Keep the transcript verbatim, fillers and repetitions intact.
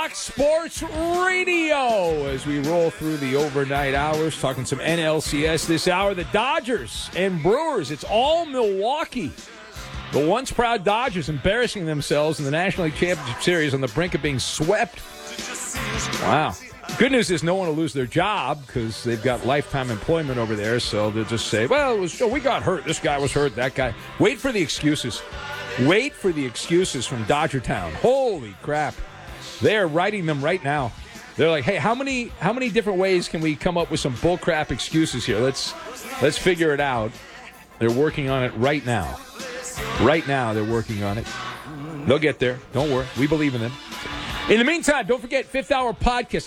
Fox Sports Radio as we roll through the overnight hours, talking some N L C S this hour. The Dodgers and Brewers, it's all Milwaukee. The once proud Dodgers embarrassing themselves in the National League Championship Series on the brink of being swept. Wow. Good news is no one will lose their job because they've got lifetime employment over there, so they'll just say, well, it was, oh, we got hurt. This guy was hurt, that guy. Wait for the excuses. Wait for the excuses from Dodger Town. Holy crap. They're writing them right now. They're like, hey, how many how many different ways can we come up with some bullcrap excuses here? Let's let's figure it out. They're working on it right now. Right now they're working on it. They'll get there. Don't worry. We believe in them. In the meantime, don't forget, fifth Hour Podcast.